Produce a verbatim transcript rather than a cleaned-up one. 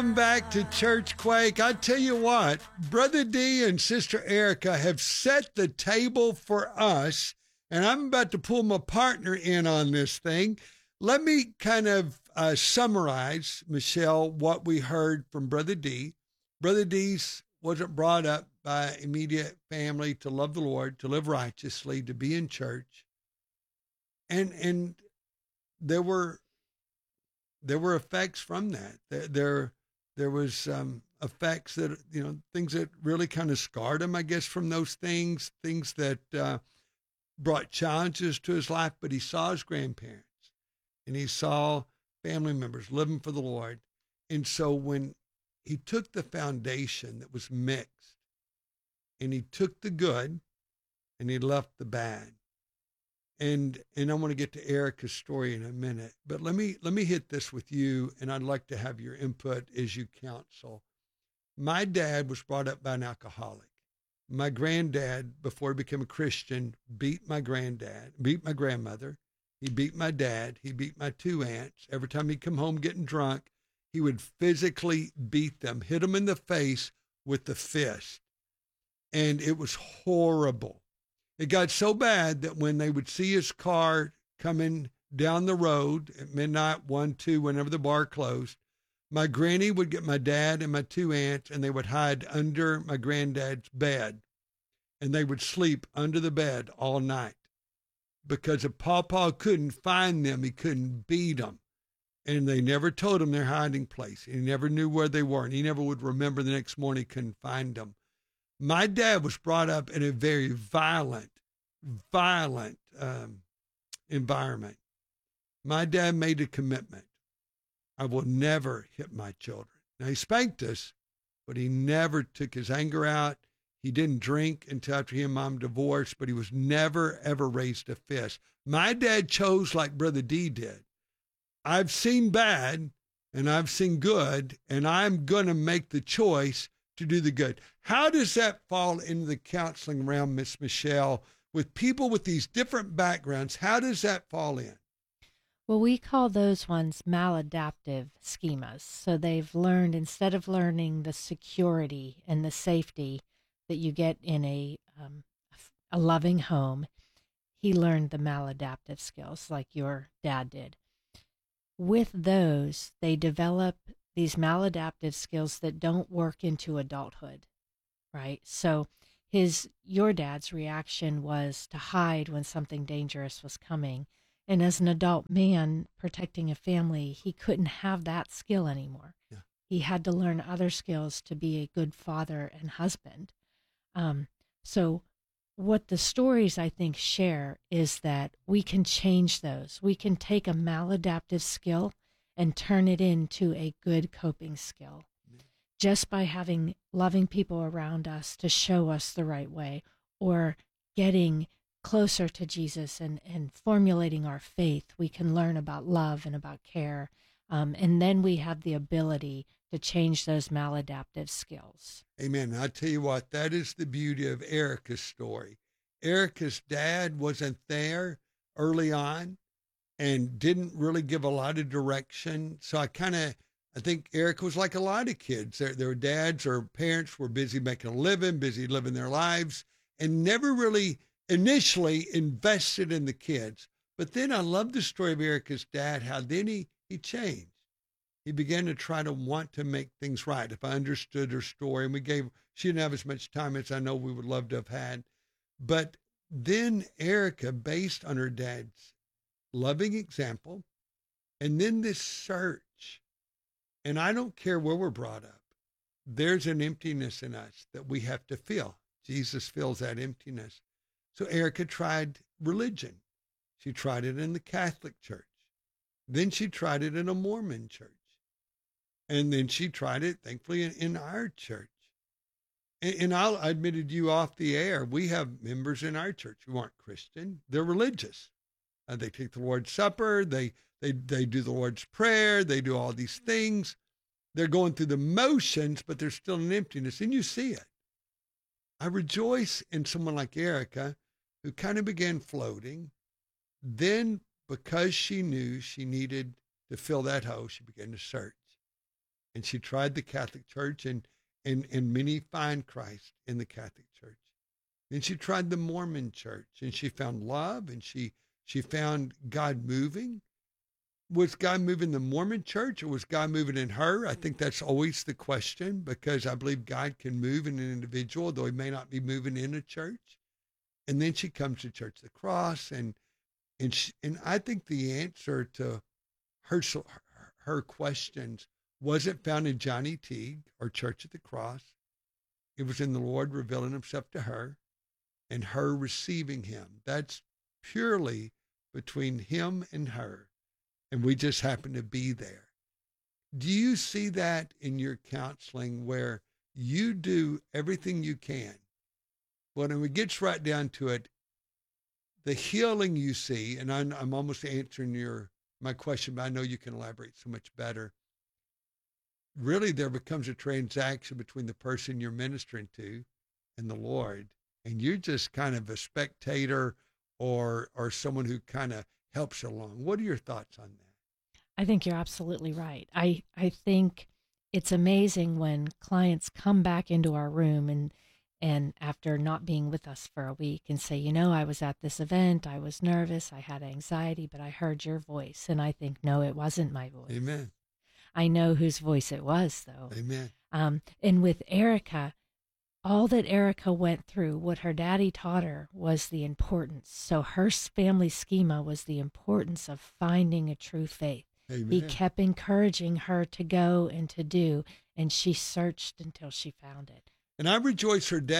Welcome back to Church Quake. I tell you what, Brother D and Sister Erica have set the table for us, and I'm about to pull my partner in on this thing. Let me kind of uh, summarize, Michelle, what we heard from Brother D. Brother D wasn't brought up by immediate family to love the Lord, to live righteously, to be in church. And and there were there were effects from that. There there, there was um, effects that, you know, things that really kind of scarred him, I guess, from those things, things that uh, brought challenges to his life. But he saw his grandparents and he saw family members living for the Lord. And so when he took the foundation that was mixed and he took the good and he left the bad. And and I want to get to Erica's story in a minute, but let me let me hit this with you, and I'd like to have your input as you counsel. My dad was brought up by an alcoholic. My granddad, before he became a Christian, beat my granddad, beat my grandmother. He beat my dad. He beat my two aunts. Every time he'd come home getting drunk, he would physically beat them, hit them in the face with the fist. And it was horrible. It got so bad that when they would see his car coming down the road at midnight, one, two, whenever the bar closed, my granny would get my dad and my two aunts, and they would hide under my granddad's bed, and they would sleep under the bed all night. Because if Pawpaw couldn't find them, he couldn't beat them. And they never told him their hiding place. He never knew where they were, and he never would remember the next morning he couldn't find them. My dad was brought up in a very violent, violent um, environment. My dad made a commitment. I will never hit my children. Now, he spanked us, but he never took his anger out. He didn't drink until after he and mom divorced, but he was never, ever raised a fist. My dad chose like Brother D did. I've seen bad and I've seen good, and I'm going to make the choice to do the good. How does that fall into the counseling realm, Miss Michelle, with people with these different backgrounds? How does that fall in? Well, we call those ones maladaptive schemas. So they've learned, instead of learning the security and the safety that you get in a um, a loving home, he learned the maladaptive skills like your dad did. With those, they develop these maladaptive skills that don't work into adulthood, right? So his, your dad's reaction was to hide when something dangerous was coming. And as an adult man protecting a family, he couldn't have that skill anymore. Yeah. He had to learn other skills to be a good father and husband. Um, so what the stories, I think, share is that we can change those. We can take a maladaptive skill and turn it into a good coping skill, mm-hmm. just by having loving people around us to show us the right way, or getting closer to Jesus and, and formulating our faith. We can learn about love and about care, um, and then we have the ability to change those maladaptive skills. Amen. I tell you what, that is the beauty of Erica's story. Erica's dad wasn't there early on and didn't really give a lot of direction. So I kind of, I think Erica was like a lot of kids. Their, their dads or parents were busy making a living, busy living their lives, and never really initially invested in the kids. But then I love the story of Erica's dad, how then he, he changed. He began to try to want to make things right. If I understood her story, and we gave, she didn't have as much time as I know we would love to have had. But then Erica, based on her dad's loving example, and then this search, and I don't care where we're brought up, there's an emptiness in us that we have to fill. Jesus fills that emptiness. So Erica tried religion. She tried it in the Catholic Church. Then she tried it in a Mormon church. And then she tried it, thankfully, in, in our church. And, and I'll, I admitted to you off the air, we have members in our church who aren't Christian. They're religious. Uh, they take the Lord's Supper. They, they, they do the Lord's Prayer. They do all these things. They're going through the motions, but there's still an emptiness, and you see it. I rejoice in someone like Erica, who kind of began floating. Then, because she knew she needed to fill that hole, she began to search. And she tried the Catholic Church, and, and, and many find Christ in the Catholic Church. Then she tried the Mormon Church, and she found love, and she, she found God moving. Was God moving in the Mormon Church, or was God moving in her? I think that's always the question, because I believe God can move in an individual, though he may not be moving in a church. And then she comes to Church of the Cross, and and she, and I think the answer to her her questions wasn't found in Johnny Teague or Church of the Cross. It was in the Lord revealing himself to her and her receiving him. That's purely between him and her. And we just happen to be there. Do you see that in your counseling, where you do everything you can? When it gets right down to it, the healing you see, and I'm, I'm almost answering your my question, but I know you can elaborate so much better. Really, there becomes a transaction between the person you're ministering to and the Lord, and you're just kind of a spectator or or someone who kind of helps along. What are your thoughts on that? I think you're absolutely right. I, I think it's amazing when clients come back into our room and and after not being with us for a week and say, you know, I was at this event, I was nervous, I had anxiety, but I heard your voice. And I think, no, it wasn't my voice. Amen. I know whose voice it was, though. Amen. Um, and with Erica, all that Erica went through, what her daddy taught her was the importance. So her family schema was the importance of finding a true faith. Amen. He kept encouraging her to go and to do, and she searched until she found it. And I rejoice her dad